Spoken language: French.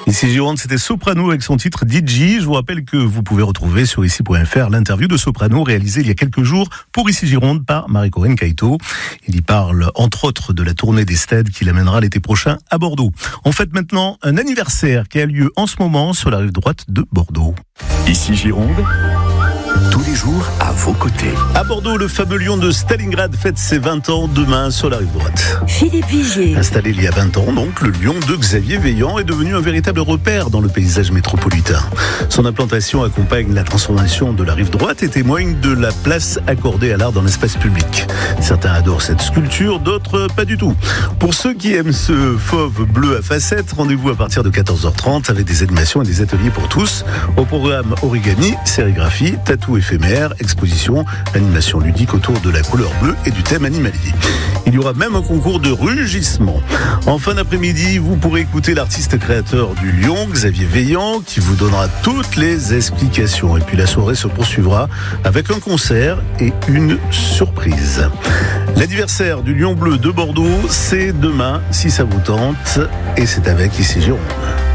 Ici Gironde, c'était Soprano avec son titre DJ. Je vous rappelle que vous pouvez retrouver sur ici.fr l'interview de Soprano réalisée il y a quelques jours pour Ici Gironde par Marie-Corinne Caïto. Il y parle entre autres de la tournée des stades qui l'amènera l'été prochain à Bordeaux. On fête maintenant un anniversaire qui a lieu en ce moment sur la rive droite de Bordeaux. Ici Gironde, tous les jours à vos côtés. À Bordeaux, le fameux lion de Stalingrad fête ses 20 ans demain sur la rive droite. Philippe Vigier. Installé il y a 20 ans, donc, le lion de Xavier Veillant est devenu un véritable repère dans le paysage métropolitain. Son implantation accompagne la transformation de la rive droite et témoigne de la place accordée à l'art dans l'espace public. Certains adorent cette sculpture, d'autres pas du tout. Pour ceux qui aiment ce fauve bleu à facettes, rendez-vous à partir de 14h30 avec des animations et des ateliers pour tous. Au programme origami, sérigraphie, tatou éphémère, exposition, animation ludique autour de la couleur bleue et du thème animalier. Il y aura même un concours de rugissement. En fin d'après-midi, vous pourrez écouter l'artiste créateur du lion, Xavier Veillant, qui vous donnera toutes les explications. Et puis la soirée se poursuivra avec un concert et une surprise. L'anniversaire du Lion Bleu de Bordeaux, c'est demain, si ça vous tente, et c'est avec Ici Gironde.